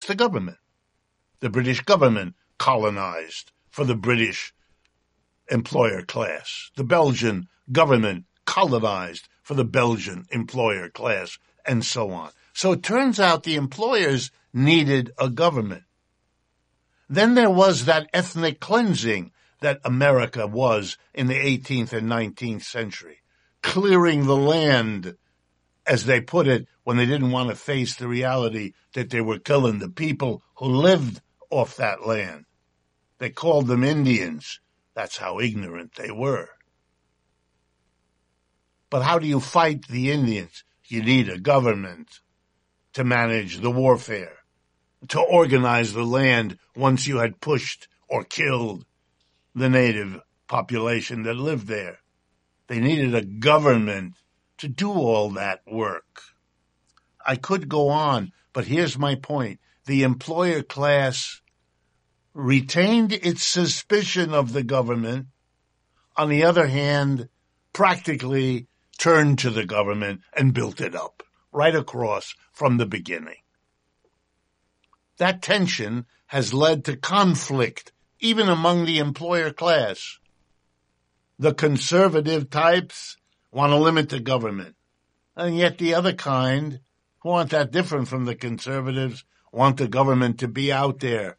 the government. The British government colonized for the British employer class. The Belgian government colonized for the Belgian employer class, and so on. So it turns out the employers needed a government. Then there was that ethnic cleansing that America was in the 18th and 19th century, clearing the land, as they put it, when they didn't want to face the reality that they were killing the people who lived off that land. They called them Indians. That's how ignorant they were. But how do you fight the Indians? You need a government to manage the warfare, to organize the land once you had pushed or killed the native population that lived there. They needed a government to do all that work. I could go on, but here's my point. The employer class retained its suspicion of the government. On the other hand, practically turned to the government and built it up right across from the beginning. That tension has led to conflict even among the employer class. The conservative types want to limit the government, and yet the other kind, who aren't that different from the conservatives, want the government to be out there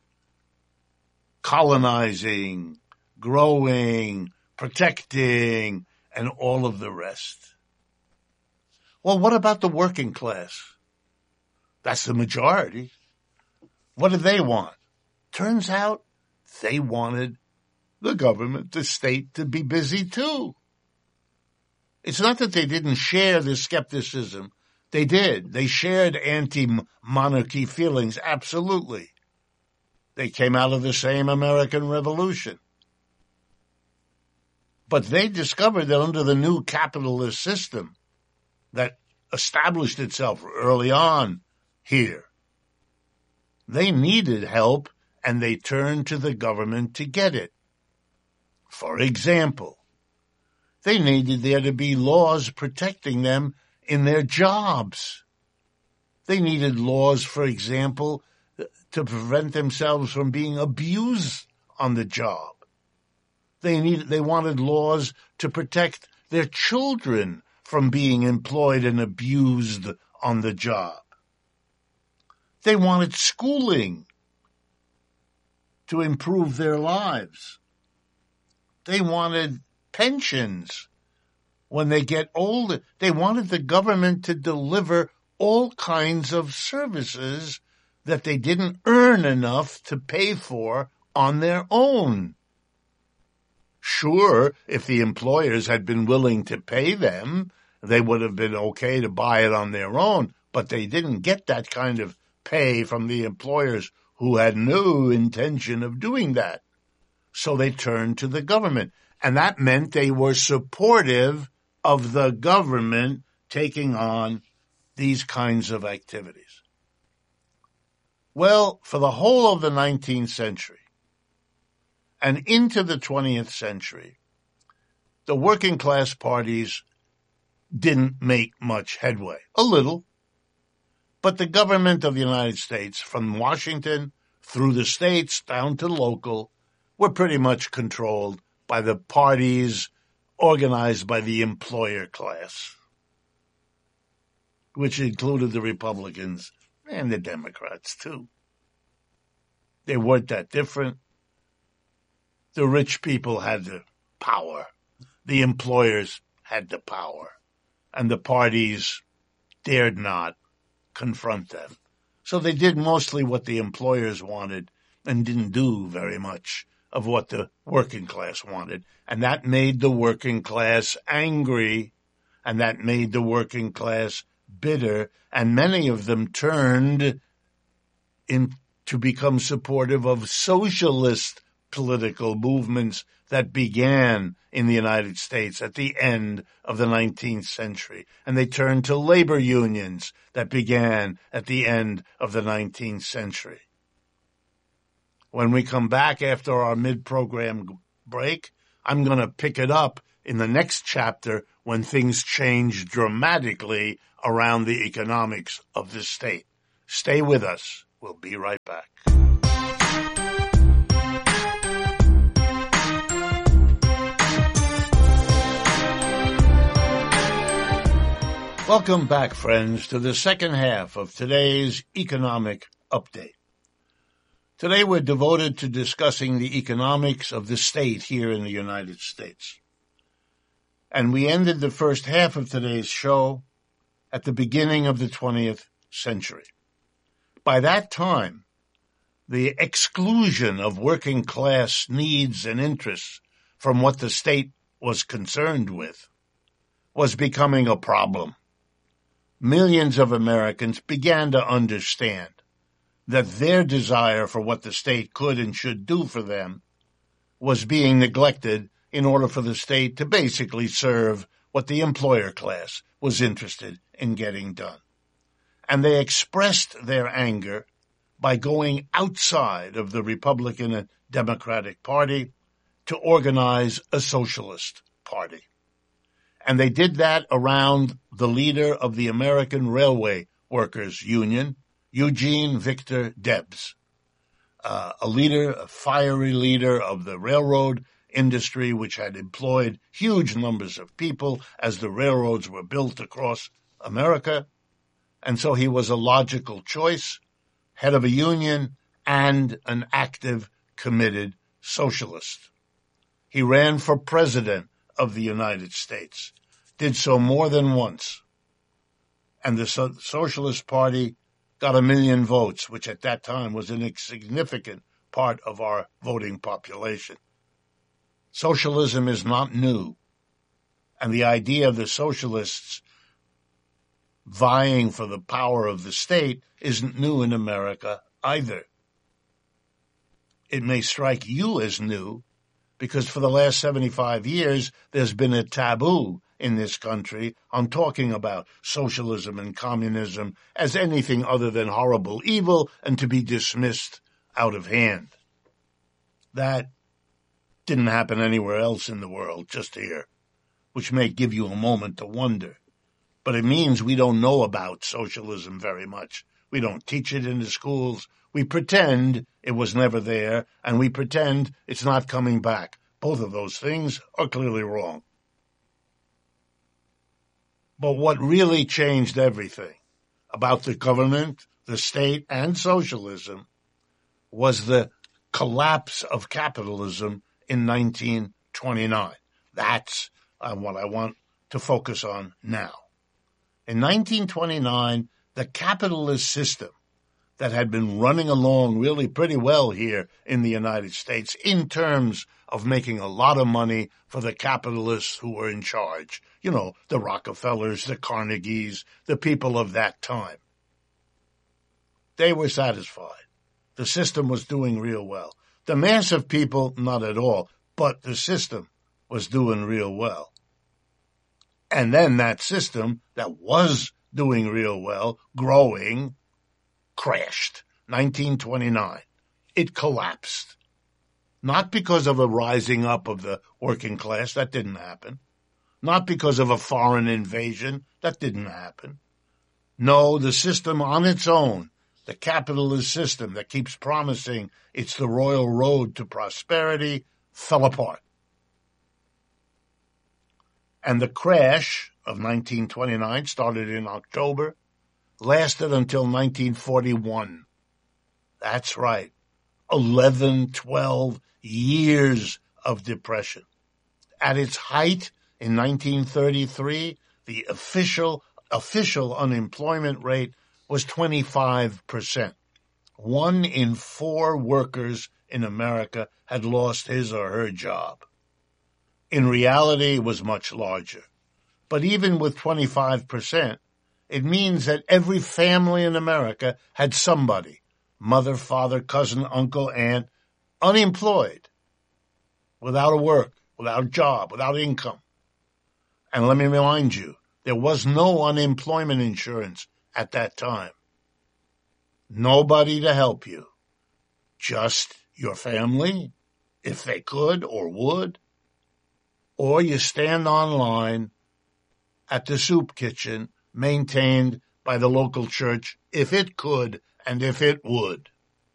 colonizing, growing, protecting, and all of the rest. Well, what about the working class? That's the majority. What do they want? Turns out they wanted the government, the state, to be busy too. It's not that they didn't share the skepticism. They did. They shared anti-monarchy feelings, absolutely. They came out of the same American Revolution. But they discovered that under the new capitalist system that established itself early on here, they needed help, and they turned to the government to get it. For example, they needed there to be laws protecting them in their jobs. They needed laws, for example, to prevent themselves from being abused on the job. They wanted laws to protect their children from being employed and abused on the job. They wanted schooling to improve their lives. They wanted pensions when they get older. They wanted the government to deliver all kinds of services that they didn't earn enough to pay for on their own. Sure, if the employers had been willing to pay them, they would have been okay to buy it on their own, but they didn't get that kind of pay from the employers who had no intention of doing that. So they turned to the government, and that meant they were supportive of the government taking on these kinds of activities. Well, for the whole of the 19th century and into the 20th century, the working class parties didn't make much headway. A little. But the government of the United States, from Washington through the states down to local, were pretty much controlled by the parties organized by the employer class, which included the Republicans and the Democrats, too. They weren't that different. The rich people had the power. The employers had the power. And the parties dared not confront them. So they did mostly what the employers wanted and didn't do very much of what the working class wanted. And that made the working class angry, and that made the working class bitter, and many of them turned in to become supportive of socialist political movements that began in the United States at the end of the 19th century. And they turned to labor unions that began at the end of the 19th century. When we come back after our mid-program break, I'm going to pick it up in the next chapter when things change dramatically around the economics of the state. Stay with us. We'll be right back. Welcome back, friends, to the second half of today's economic update. Today we're devoted to discussing the economics of the state here in the United States. And we ended the first half of today's show at the beginning of the 20th century. By that time, the exclusion of working class needs and interests from what the state was concerned with was becoming a problem. Millions of Americans began to understand that their desire for what the state could and should do for them was being neglected in order for the state to basically serve what the employer class was interested in getting done. And they expressed their anger by going outside of the Republican and Democratic Party to organize a socialist party. And they did that around the leader of the American Railway Workers Union, Eugene Victor Debs, a fiery leader of the railroad industry, which had employed huge numbers of people as the railroads were built across America. And so he was a logical choice, head of a union and an active, committed socialist. He ran for president of the United States, did so more than once. And the Socialist Party got 1 million votes, which at that time was an insignificant part of our voting population. Socialism is not new, and the idea of the socialists vying for the power of the state isn't new in America either. It may strike you as new, because for the last 75 years, there's been a taboo in this country on talking about socialism and communism as anything other than horrible evil and to be dismissed out of hand. That didn't happen anywhere else in the world, just here, which may give you a moment to wonder. But it means we don't know about socialism very much. We don't teach it in the schools. We pretend it was never there, and we pretend it's not coming back. Both of those things are clearly wrong. But what really changed everything about the government, the state, and socialism was the collapse of capitalism in 1929. That's what I want to focus on now. In 1929, the capitalist system that had been running along really pretty well here in the United States in terms of making a lot of money for the capitalists who were in charge. You know, the Rockefellers, the Carnegies, the people of that time. They were satisfied. The system was doing real well. The mass of people, not at all, but the system was doing real well. And then that system that was doing real well, growing, crashed. 1929. It collapsed. Not because of a rising up of the working class. That didn't happen. Not because of a foreign invasion. That didn't happen. No, the system on its own, the capitalist system that keeps promising it's the royal road to prosperity, fell apart. And the crash of 1929 started in October, lasted until 1941. That's right. 11, 12 years of depression. At its height in 1933, the official unemployment rate was 25%. 1 in 4 workers in America had lost his or her job. In reality, it was much larger. But even with 25%, it means that every family in America had somebody, mother, father, cousin, uncle, aunt, unemployed, without a work, without a job, without income. And let me remind you, there was no unemployment insurance at that time. Nobody to help you. Just your family, if they could or would. Or you stand online at the soup kitchen maintained by the local church, if it could and if it would.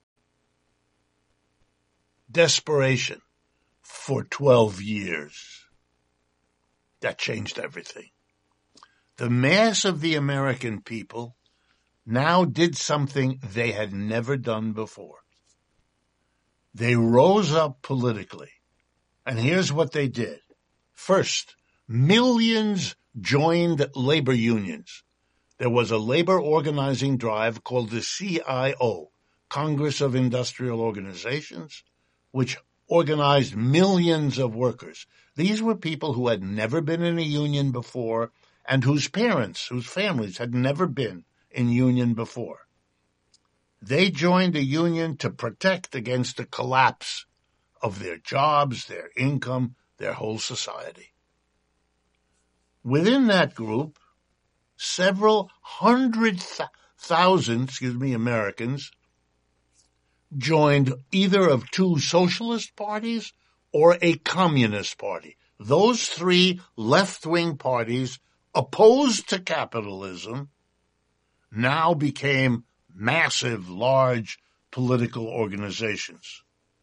Desperation for 12 years. That changed everything. The mass of the American people now did something they had never done before. They rose up politically, and here's what they did. First, millions joined labor unions. There was a labor organizing drive called the CIO, Congress of Industrial Organizations, which organized millions of workers. These were people who had never been in a union before and whose parents, whose families had never been in union before. They joined a union to protect against the collapse of their jobs, their income, their whole society. Within that group, several hundred thousand, Americans joined either of two socialist parties or a communist party. Those three left-wing parties opposed to capitalism now became massive, large political organizations.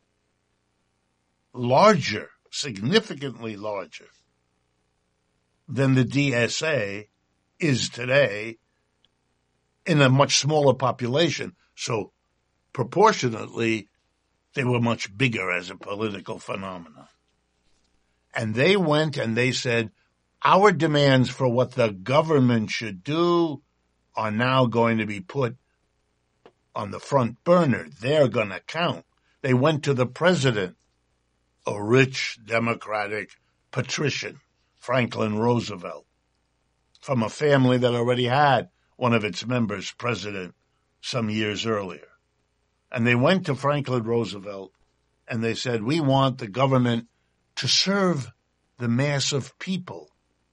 Larger, significantly larger than the DSA is today in a much smaller population. So proportionately, they were much bigger as a political phenomenon. And they went and they said, our demands for what the government should do are now going to be put on the front burner. They're going to count. They went to the president, a rich Democratic patrician, Franklin Roosevelt, from a family that already had one of its members president some years earlier. And they went to Franklin Roosevelt and they said, we want the government to serve the mass of people.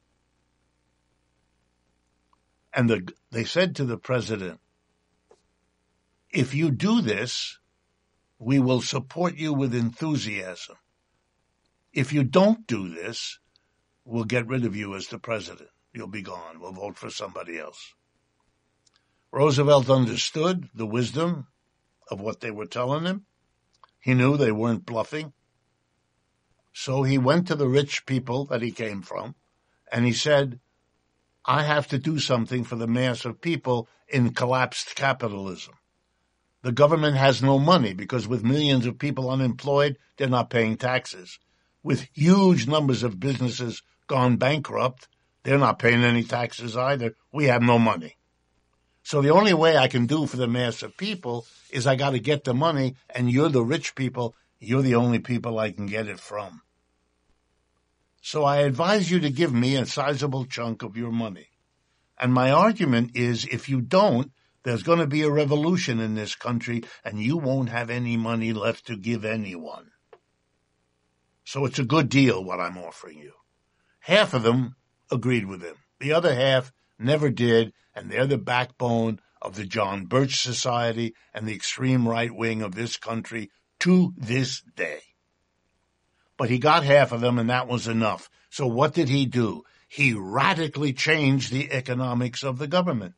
And they said to the president, if you do this, we will support you with enthusiasm. If you don't do this, we'll get rid of you as the president. You'll be gone. We'll vote for somebody else. Roosevelt understood the wisdom of what they were telling him. He knew they weren't bluffing. So he went to the rich people that he came from, and he said, I have to do something for the mass of people in collapsed capitalism. The government has no money because with millions of people unemployed, they're not paying taxes. With huge numbers of businesses gone bankrupt, they're not paying any taxes either. We have no money. So the only way I can do for the mass of people is I got to get the money, and you're the rich people. You're the only people I can get it from. So I advise you to give me a sizable chunk of your money. And my argument is, if you don't, there's going to be a revolution in this country, and you won't have any money left to give anyone. So it's a good deal what I'm offering you. Half of them agreed with him. The other half never did, and they're the backbone of the John Birch Society and the extreme right wing of this country to this day. But he got half of them, and that was enough. So what did he do? He radically changed the economics of the government.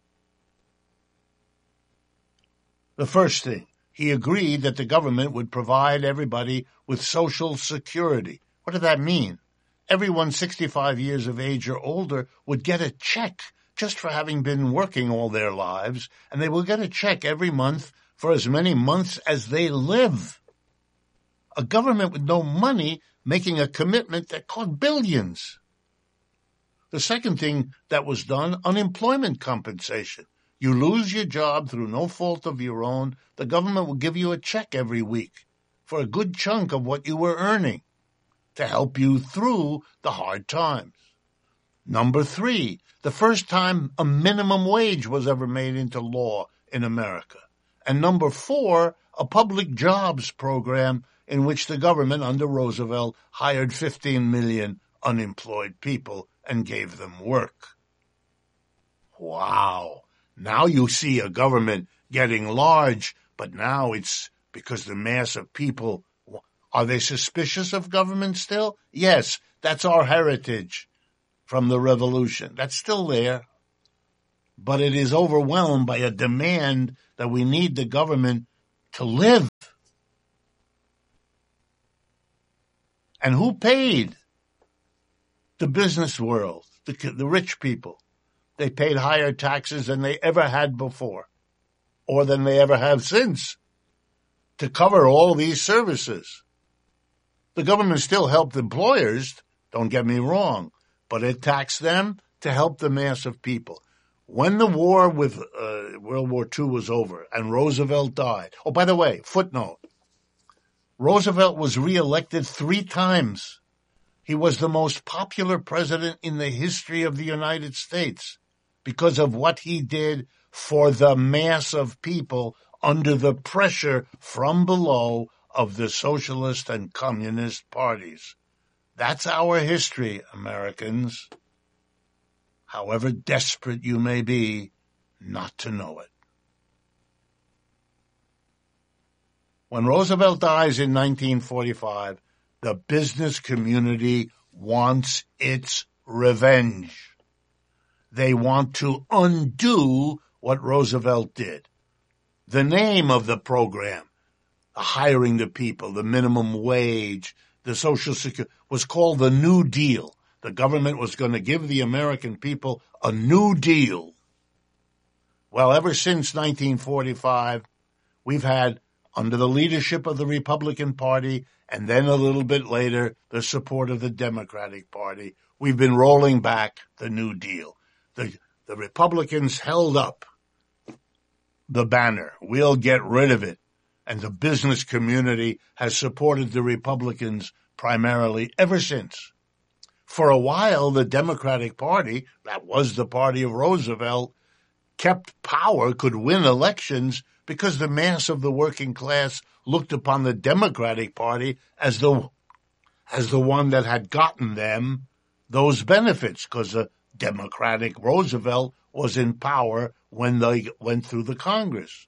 The first thing, he agreed that the government would provide everybody with Social Security. What did that mean? Everyone 65 years of age or older would get a check just for having been working all their lives, and they will get a check every month for as many months as they live. A government with no money making a commitment that cost billions. The second thing that was done, unemployment compensation. You lose your job through no fault of your own, the government will give you a check every week for a good chunk of what you were earning to help you through the hard times. Number 3, the first time a minimum wage was ever made into law in America. And number 4, a public jobs program in which the government under Roosevelt hired 15 million unemployed people and gave them work. Wow. Now you see a government getting large, but now it's because the mass of people, are they suspicious of government still? Yes, that's our heritage from the revolution. That's still there. but it is overwhelmed by a demand that we need the government to live. And who paid? The business world, the rich people. They paid higher taxes than they ever had before, or than they ever have since, to cover all these services. The government still helped employers, don't get me wrong, but it taxed them to help the mass of people. When the war with World War II was over and Roosevelt died, oh, by the way, footnote, Roosevelt was reelected 3 times. He was the most popular president in the history of the United States because of what he did for the mass of people under the pressure from below of the socialist and communist parties. That's our history, Americans. However desperate you may be not to know it. When Roosevelt dies in 1945, the business community wants its revenge. They want to undo what Roosevelt did. The name of the program, hiring the people, the minimum wage, the Social Security, was called the New Deal. The government was going to give the American people a new deal. Well, ever since 1945, we've had, under the leadership of the Republican Party, and then a little bit later, the support of the Democratic Party, we've been rolling back the New Deal. The Republicans held up the banner. We'll get rid of it. And the business community has supported the Republicans primarily ever since. For a while, the Democratic Party, that was the party of Roosevelt, kept power, could win elections because the mass of the working class looked upon the Democratic Party as the one that had gotten them those benefits, because the Democratic Roosevelt was in power when they went through the Congress.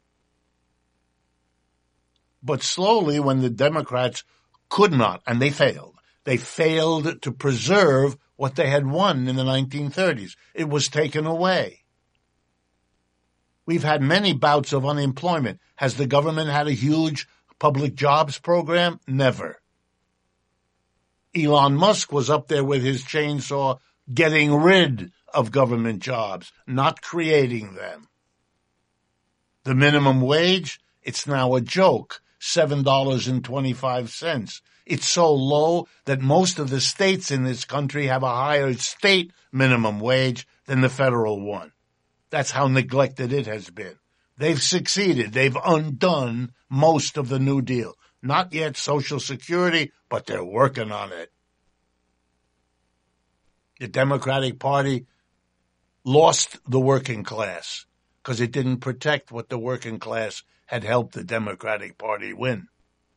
But slowly, when the Democrats could not, and they failed to preserve what they had won in the 1930s. It was taken away. We've had many bouts of unemployment. Has the government had a huge public jobs program? Never. Elon Musk was up there with his chainsaw getting rid of government jobs, not creating them. The minimum wage, it's now a joke, $7.25. It's so low that most of the states in this country have a higher state minimum wage than the federal one. That's how neglected it has been. They've succeeded. They've undone most of the New Deal. Not yet Social Security, but they're working on it. The Democratic Party lost the working class because it didn't protect what the working class had helped the Democratic Party win.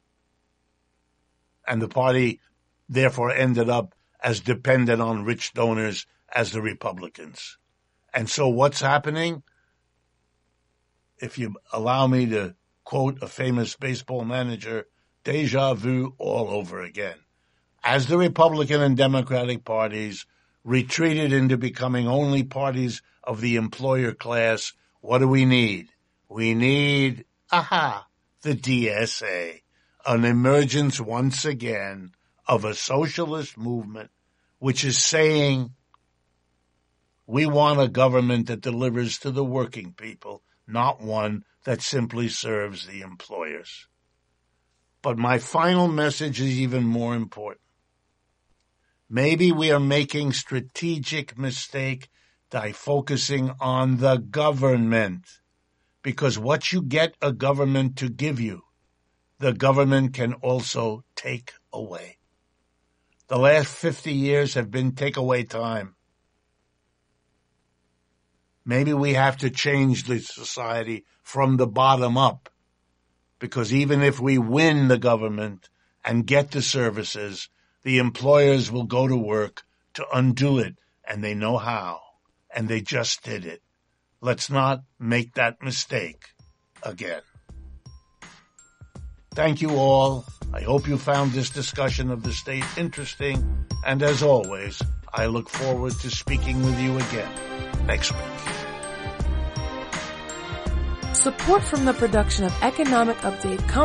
And the party therefore ended up as dependent on rich donors as the Republicans. And so what's happening? If you allow me to quote a famous baseball manager, déjà vu all over again. As the Republican and Democratic parties retreated into becoming only parties of the employer class, what do we need? We need, the DSA, an emergence once again of a socialist movement which is saying we want a government that delivers to the working people, not one that simply serves the employers. But my final message is even more important. Maybe we are making strategic mistake by focusing on the government, because what you get a government to give you, the government can also take away. The last 50 years have been take-away time. Maybe we have to change the society from the bottom up, because even if we win the government and get the services, the employers will go to work to undo it, and they know how, and they just did it. Let's not make that mistake again. Thank you all. I hope you found this discussion of the state interesting, and as always, I look forward to speaking with you again next week. Support from the production of Economic Update comes